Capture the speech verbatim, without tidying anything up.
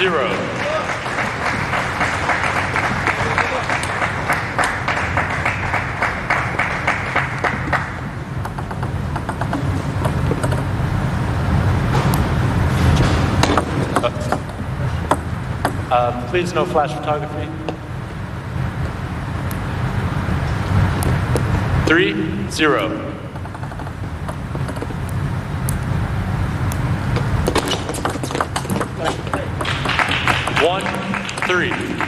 zero. Uh, please, no flash photography. Three, zero. One, three.